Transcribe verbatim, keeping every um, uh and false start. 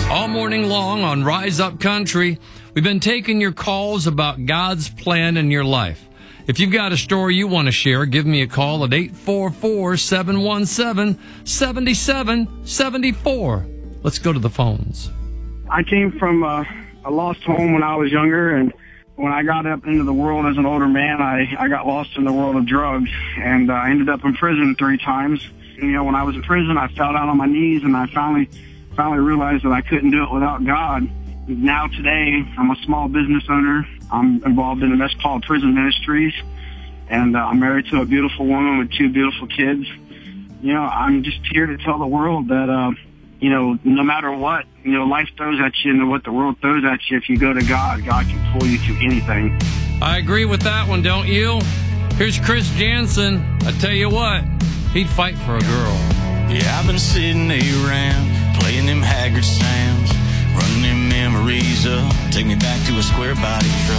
All morning long on Rise Up Country, we've been taking your calls about God's plan in your life. If you've got a story you want to share, give me a call at eight four four, seven one seven, seven seven seven four. Let's go to the phones. I came from uh, a lost home when I was younger, and when I got up into the world as an older man, I, I got lost in the world of drugs, and uh, I ended up in prison three times. You know, when I was in prison, I fell down on my knees, and I finally finally realized that I couldn't do it without God. Now today, I'm a small business owner. I'm involved in a mess called Prison Ministries, and uh, I'm married to a beautiful woman with two beautiful kids. You know, I'm just here to tell the world that, uh, you know, no matter what, you know, life throws at you and what the world throws at you, if you go to God, God can pull you to anything. I agree with that one, don't you? Here's Chris Jansen. I tell you what, he'd fight for a girl. Yeah, I've been sitting around, playing them Haggard sounds, running them memories up, take me back to a square body truck.